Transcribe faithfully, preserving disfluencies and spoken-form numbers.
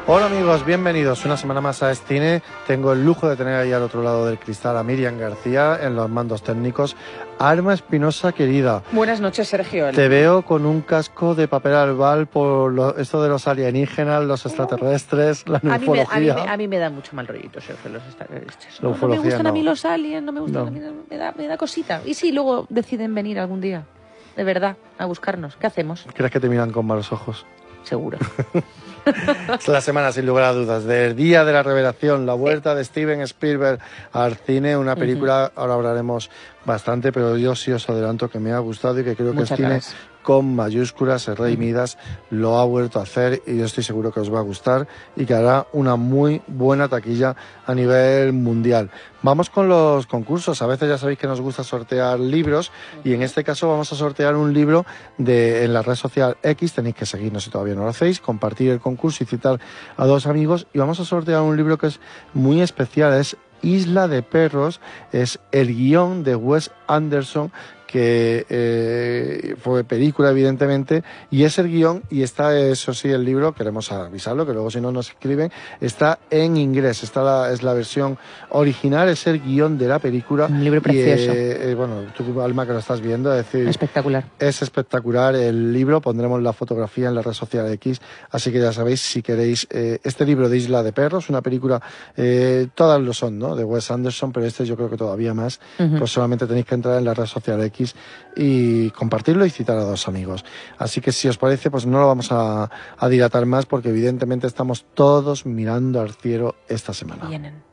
Hola amigos, bienvenidos una semana más a Escine. Tengo el lujo de tener ahí al otro lado del cristal a Miriam García en los mandos técnicos. Alma Espinosa, querida. Buenas noches, Sergio. Te veo con un casco de papel albal por lo, esto de los alienígenas, los extraterrestres, la a ufología. Mí me, a, mí me, a mí me da mucho mal rollito, Sergio, los extraterrestres. No, no, no me gustan no. a mí los aliens, no me gustan no. a mí, me da, me da cosita. ¿Y si luego deciden venir algún día, de verdad, a buscarnos? ¿Qué hacemos? ¿Crees que te miran con malos ojos? Seguro. Es la semana, sin lugar a dudas, del día de la revelación, la vuelta de Steven Spielberg al cine, una película, uh-huh. ahora hablaremos bastante, pero yo sí os adelanto que me ha gustado y que creo Muchas que el gracias. cine con mayúsculas, el Rey uh-huh. Midas, lo ha vuelto a hacer y yo estoy seguro que os va a gustar y que hará una muy buena taquilla a nivel mundial. Vamos con los concursos. A veces ya sabéis que nos gusta sortear libros y en este caso vamos a sortear un libro de, en la red social X. Tenéis que seguirnos si todavía no lo hacéis, compartir el concurso y citar a dos amigos. Y vamos a sortear un libro que es muy especial, es Isla de Perros, es el guión de Wes Anderson, que eh, fue película evidentemente, y es el guión, y está, eso sí, el libro, queremos avisarlo, que luego si no nos escriben, está en inglés, está la, es la versión original, es el guión de la película. Un libro precioso. Y, eh, eh, bueno, tú, Alma, que lo estás viendo, es decir... Espectacular. Es espectacular el libro, pondremos la fotografía en la red social X, así que ya sabéis, si queréis, eh, este libro de Isla de Perros, una película, eh, todas lo son, ¿no?, de Wes Anderson, pero este yo creo que todavía más, uh-huh. pues solamente tenéis que entrar en la red social X y compartirlo y citar a dos amigos. Así que si os parece, pues no lo vamos a, a dilatar más porque evidentemente estamos todos mirando al cielo esta semana. Vienen.